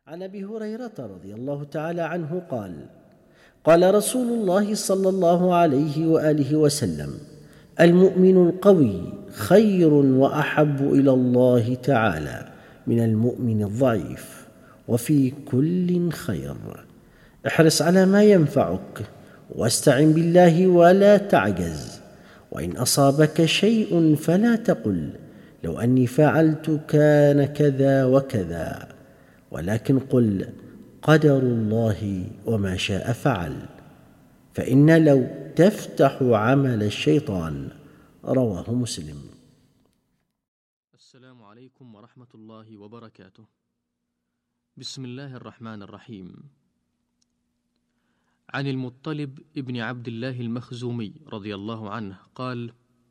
عن ابي هريره رضي الله تعالى عنه قال: قال رسول الله صلى الله عليه واله وسلم: المؤمن القوي خير واحب الى الله تعالى من المؤمن الضعيف، وفي كل خير. احرص على ما ينفعك، واستعن بالله ولا تعجز. وان اصابك شيء فلا تقل: لو اني فعلت كان كذا وكذا، ولكن قل: قدر الله وما شاء فعل. فإن لو تفتح عمل الشيطان. رواه مسلم. السلام عليكم ورحمة الله وبركاته. بسم الله الرحمن الرحيم. عن المطلب ابن عبد الله المخزومي رضي الله عنه قال: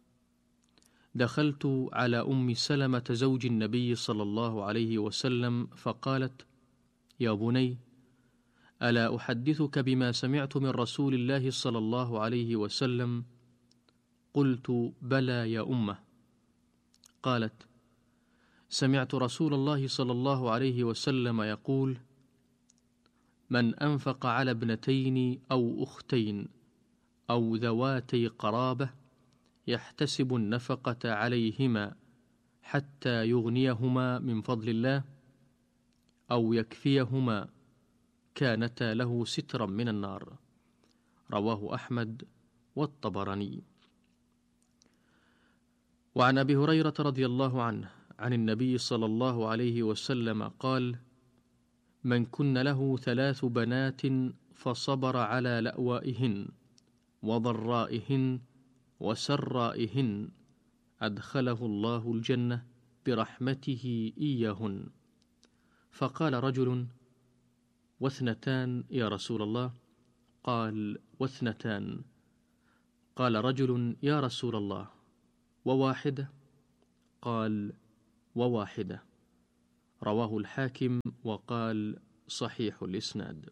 دخلت على أم سلمة زوج النبي صلى الله عليه وسلم فقالت: يا بني، ألا أحدثك بما سمعت من رسول الله صلى الله عليه وسلم؟ قلت: بلى يا أمه. قالت: سمعت رسول الله صلى الله عليه وسلم يقول: من أنفق على ابنتين أو أختين أو ذواتي قرابة يحتسب النفقة عليهما حتى يغنيهما من فضل الله أو يكفيهما، كانتا له سترا من النار. رواه أحمد والطبراني. وعن أبي هريرة رضي الله عنه عن النبي صلى الله عليه وسلم قال: من كن له 3 بنات فصبر على لأوائهن وضرائهن وسرائهن أدخله الله الجنة برحمته إياهن. فقال رجل: و2 يا رسول الله؟ قال: و2. قال رجل: يا رسول الله، و1؟ قال: و1. رواه الحاكم وقال: صحيح الإسناد.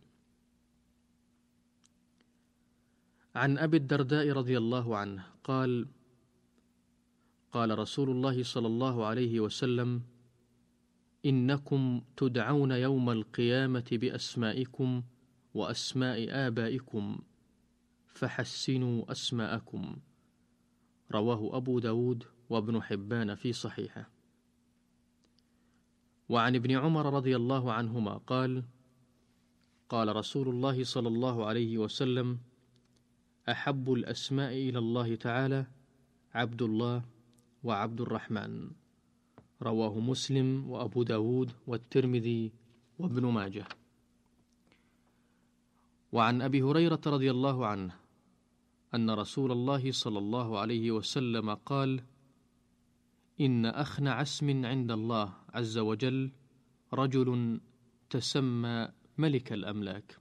عن أبي الدرداء رضي الله عنه قال: قال رسول الله صلى الله عليه وسلم: إنكم تدعون يوم القيامة بأسمائكم وأسماء آبائكم، فحسنوا أسماءكم. رواه أبو داود وابن حبان في صحيحه. وعن ابن عمر رضي الله عنهما قال: قال رسول الله صلى الله عليه وسلم: أحب الأسماء إلى الله تعالى عبد الله وعبد الرحمن. رواه مسلم وأبو داود والترمذي وابن ماجه. وعن أبي هريرة رضي الله عنه أن رسول الله صلى الله عليه وسلم قال: إن أخنع اسم عند الله عز وجل رجل تسمى ملك الأملاك.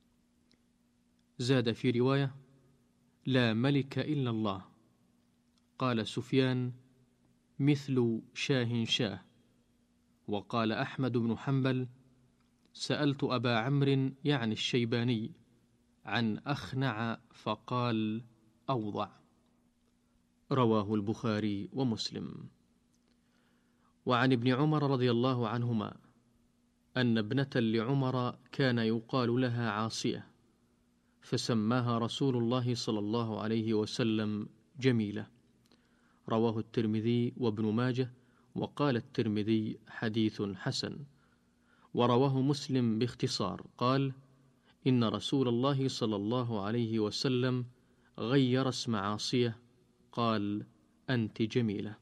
زاد في رواية: لا ملك إلا الله. قال سفيان: مثل شاه. وقال أحمد بن حنبل: سألت أبا عمرو يعني الشيباني عن أخنع فقال: أوضع. رواه البخاري ومسلم. وعن ابن عمر رضي الله عنهما أن ابنة لعمر كان يقال لها عاصية، فسماها رسول الله صلى الله عليه وسلم جميلة. رواه الترمذي وابن ماجه، وقال الترمذي: حديث حسن. ورواه مسلم باختصار قال: إن رسول الله صلى الله عليه وسلم غير اسم عاصية، قال: أنت جميلة.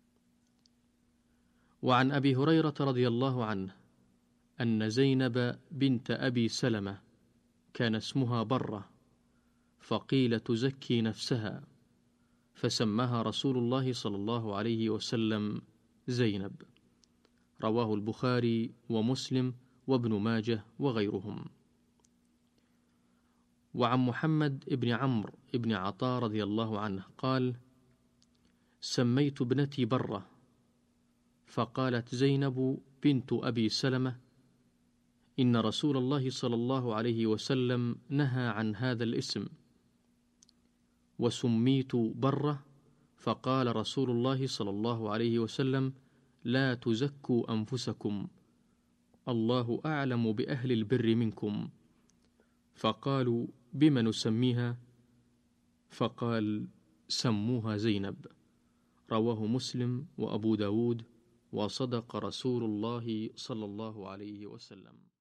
وعن أبي هريرة رضي الله عنه أن زينب بنت أبي سلمة كان اسمها برة، فقيل تزكي نفسها، فسماها رسول الله صلى الله عليه وسلم زينب. رواه البخاري ومسلم وابن ماجه وغيرهم. وعن محمد بن عمرو بن عطاء رضي الله عنه قال: سميت ابنتي برة، فقالت زينب بنت أبي سلمة: إن رسول الله صلى الله عليه وسلم نهى عن هذا الاسم، وسميت برة، فقال رسول الله صلى الله عليه وسلم: لا تزكوا أنفسكم. الله أعلم بأهل البر منكم. فقالوا: بما نسميها؟ فقال: سموها زينب. رواه مسلم وأبو داود، وصدق رسول الله صلى الله عليه وسلم.